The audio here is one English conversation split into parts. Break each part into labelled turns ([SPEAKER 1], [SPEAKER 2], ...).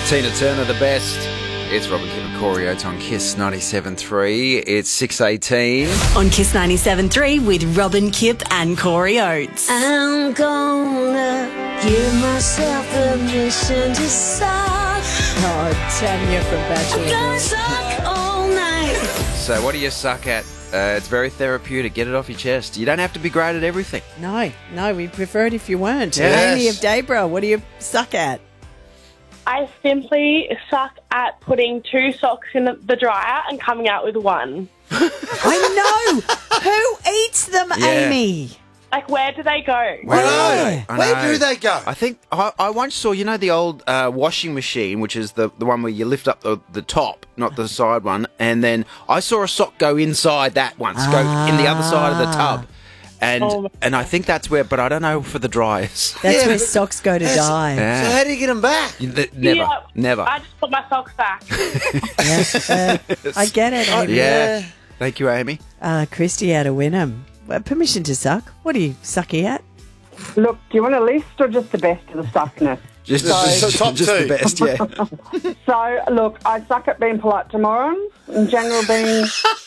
[SPEAKER 1] Tina Turner, the best. It's Robin Kipp and Corey Oates on Kiss 97.3. It's 6:18.
[SPEAKER 2] On Kiss 97.3 with Robin Kipp and Corey Oates.
[SPEAKER 3] I'm gonna give myself permission to suck.
[SPEAKER 4] Oh, Tanya from Bachelor.
[SPEAKER 3] I'm gonna suck all night.
[SPEAKER 1] So what do you suck at? It's very therapeutic. Get it off your chest. You don't have to be great at everything.
[SPEAKER 4] No, we'd prefer it if you weren't.
[SPEAKER 1] Yes.
[SPEAKER 4] Amy of Daybro, what do you suck at?
[SPEAKER 5] I simply suck at putting 2 socks in the dryer and coming out with one.
[SPEAKER 4] I know! Who eats them,
[SPEAKER 1] Yeah.
[SPEAKER 4] Amy?
[SPEAKER 5] Like, where do they go?
[SPEAKER 1] I
[SPEAKER 6] Where
[SPEAKER 1] know.
[SPEAKER 6] do they go?
[SPEAKER 1] I think I once saw, the old washing machine, which is the one where you lift up the top, not the side one, and then I saw a sock go inside that once, go in the other side of the tub. And I think that's where, but I don't know for the dryers.
[SPEAKER 4] That's
[SPEAKER 6] Yeah,
[SPEAKER 4] where
[SPEAKER 6] but
[SPEAKER 4] socks go to die.
[SPEAKER 1] Yeah.
[SPEAKER 6] So how do you get them back?
[SPEAKER 1] Never.
[SPEAKER 5] I just put my socks back.
[SPEAKER 4] I get it, Amy.
[SPEAKER 1] Yeah. Thank you, Amy.
[SPEAKER 4] Christy out of Wynnum. Permission to suck. What are you sucky at?
[SPEAKER 7] Look, do you want a list or just the best of the suckness?
[SPEAKER 1] Just
[SPEAKER 6] top
[SPEAKER 1] just the
[SPEAKER 6] two.
[SPEAKER 1] best, yeah.
[SPEAKER 7] So, look, I suck at being polite to morons. In general, being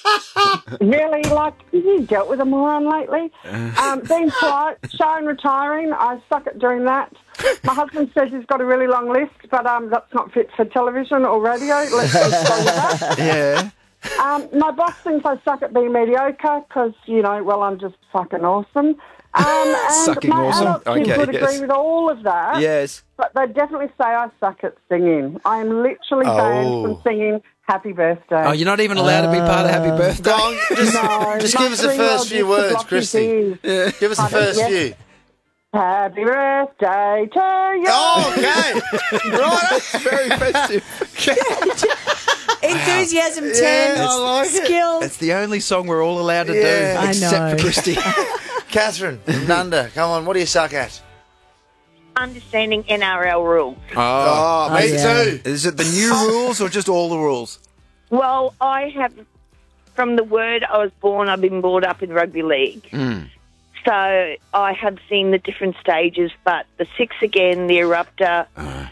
[SPEAKER 7] really, have you dealt with a moron lately? Being polite, shy and retiring, I suck at doing that. My husband says he's got a really long list, but that's not fit for television or radio. Let's go with that.
[SPEAKER 1] Yeah.
[SPEAKER 7] My boss thinks I suck at being mediocre because, I'm just fucking awesome. And
[SPEAKER 1] Sucking
[SPEAKER 7] my
[SPEAKER 1] awesome.
[SPEAKER 7] adult kids
[SPEAKER 1] Okay,
[SPEAKER 7] would
[SPEAKER 1] yes.
[SPEAKER 7] agree with all of that.
[SPEAKER 1] Yes.
[SPEAKER 7] But they definitely say I suck at singing. I am literally banned from singing Happy Birthday.
[SPEAKER 1] Oh, you're not even allowed to be part of Happy Birthday?
[SPEAKER 6] Go on, just
[SPEAKER 7] my
[SPEAKER 6] give us the
[SPEAKER 7] 3-year-old
[SPEAKER 6] first few
[SPEAKER 7] used to
[SPEAKER 6] words,
[SPEAKER 7] block his
[SPEAKER 6] Christy.
[SPEAKER 7] ears.
[SPEAKER 6] Give us the first
[SPEAKER 7] Yes.
[SPEAKER 6] few.
[SPEAKER 7] Happy birthday to you.
[SPEAKER 6] Oh, okay. Right.
[SPEAKER 1] Very festive.
[SPEAKER 4] Enthusiasm 10.
[SPEAKER 6] Yeah, I like it.
[SPEAKER 4] Skill.
[SPEAKER 1] It's the only song we're all allowed to
[SPEAKER 6] Yeah.
[SPEAKER 1] do,
[SPEAKER 4] I
[SPEAKER 1] except
[SPEAKER 4] know.
[SPEAKER 1] for Christy.
[SPEAKER 6] Catherine from Nunda, come on, what do you suck at?
[SPEAKER 8] Understanding NRL rules.
[SPEAKER 6] Oh, me
[SPEAKER 4] yeah.
[SPEAKER 6] too.
[SPEAKER 1] Is it the new rules or just all the rules?
[SPEAKER 8] Well, I have, from the word I was born, I've been brought up in rugby league. So I have seen the different stages, but the 6 again, the eruptor,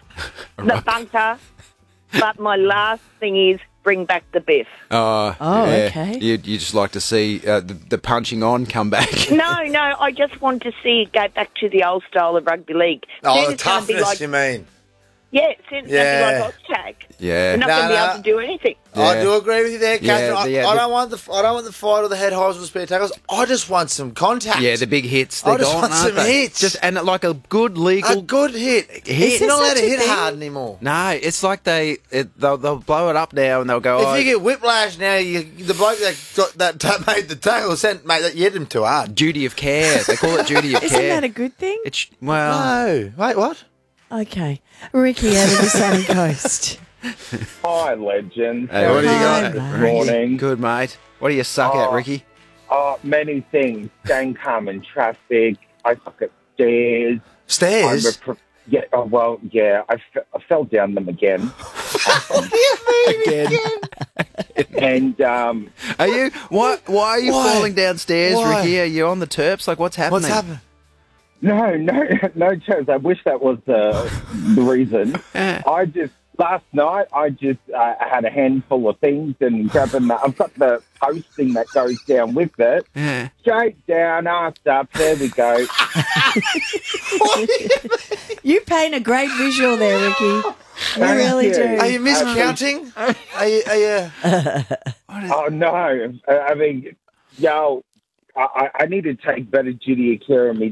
[SPEAKER 8] the bunker. But my last thing is bring back the biff.
[SPEAKER 1] Oh,
[SPEAKER 4] okay.
[SPEAKER 1] You just like to see the punching on come back.
[SPEAKER 8] No, I just want to see it go back to the old style of rugby league.
[SPEAKER 6] Oh,
[SPEAKER 8] Soon
[SPEAKER 6] the
[SPEAKER 8] it's gonna be
[SPEAKER 6] toughness,
[SPEAKER 8] like,
[SPEAKER 6] you mean?
[SPEAKER 8] yeah, soon it's
[SPEAKER 6] Yeah.
[SPEAKER 8] going to be like Oztag.
[SPEAKER 1] Yeah.
[SPEAKER 8] We're not going to be able to do anything.
[SPEAKER 6] I
[SPEAKER 1] Yeah.
[SPEAKER 6] do agree with you there, Catherine.
[SPEAKER 1] Yeah,
[SPEAKER 6] I don't want the fight or the head highs or the spear tackles. I just want some contact.
[SPEAKER 1] Yeah, the big hits.
[SPEAKER 6] I
[SPEAKER 1] They're
[SPEAKER 6] just
[SPEAKER 1] gone,
[SPEAKER 6] want
[SPEAKER 1] aren't
[SPEAKER 6] some
[SPEAKER 1] they?
[SPEAKER 6] hits.
[SPEAKER 1] And like a good legal
[SPEAKER 6] a good hit.
[SPEAKER 1] hit.
[SPEAKER 6] You're not allowed to
[SPEAKER 4] such a
[SPEAKER 6] hit
[SPEAKER 4] thing?
[SPEAKER 6] hard anymore.
[SPEAKER 1] No, it's like they'll blow it up now and they'll go.
[SPEAKER 6] If you get whiplash now, the bloke that made the tackle mate, you hit him too hard.
[SPEAKER 1] duty of care. They call it duty of
[SPEAKER 4] Isn't
[SPEAKER 1] care.
[SPEAKER 4] that a good thing?
[SPEAKER 1] It's well.
[SPEAKER 6] No, wait, what?
[SPEAKER 4] Okay. Ricky out of the Sunny Coast.
[SPEAKER 9] Hi, legends.
[SPEAKER 1] Hey, what do you
[SPEAKER 4] Hi,
[SPEAKER 1] got?
[SPEAKER 4] mate.
[SPEAKER 9] Morning.
[SPEAKER 1] Good, mate. What do you suck at, Ricky?
[SPEAKER 9] Many things. Staying calm in traffic. I suck at stairs.
[SPEAKER 6] Stairs?
[SPEAKER 9] I fell down them again.
[SPEAKER 1] Again.
[SPEAKER 9] And
[SPEAKER 1] Are you? Why are you
[SPEAKER 6] Why?
[SPEAKER 1] falling downstairs,
[SPEAKER 6] Why?
[SPEAKER 1] Ricky? Are you on the terps? Like, what's happening?
[SPEAKER 6] What's happened?
[SPEAKER 9] no chance. I wish that was the reason. Last night I had a handful of things and grabbing. I've got the post thing that goes down with it.
[SPEAKER 1] Yeah.
[SPEAKER 9] Straight down, ass up. There we go.
[SPEAKER 4] You paint a great visual there, Ricky. You
[SPEAKER 9] Thank
[SPEAKER 4] really
[SPEAKER 9] you.
[SPEAKER 4] do.
[SPEAKER 6] Are you miscounting? Are you?
[SPEAKER 9] Oh no! I mean, I need to take better duty of care of me